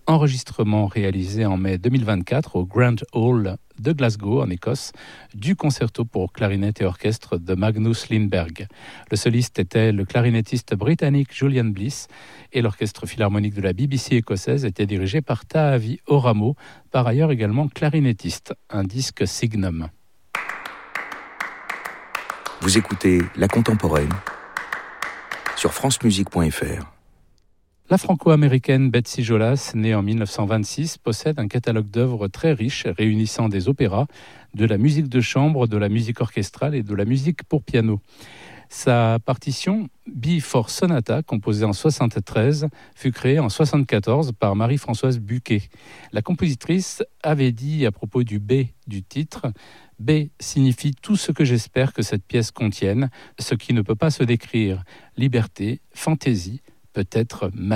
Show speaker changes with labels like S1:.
S1: enregistrement réalisé en mai 2024 au Grand Hall de Glasgow, en Écosse, du concerto pour clarinette et orchestre de Magnus Lindberg. Le soliste était le clarinettiste britannique Julian Bliss et l'orchestre philharmonique de la BBC écossaise était dirigé par Taavi Oramo, par ailleurs également clarinettiste, un disque Signum.
S2: Vous écoutez La Contemporaine sur francemusique.fr.
S1: La franco-américaine Betsy Jolas, née en 1926, possède un catalogue d'œuvres très riche réunissant des opéras, de la musique de chambre, de la musique orchestrale et de la musique pour piano. Sa partition B for Sonata, composée en 1973, fut créée en 1974 par Marie-Françoise Buquet. La compositrice avait dit à propos du B du titre: « B signifie tout ce que j'espère que cette pièce contienne, ce qui ne peut pas se décrire, liberté, fantaisie, peut-être magie. »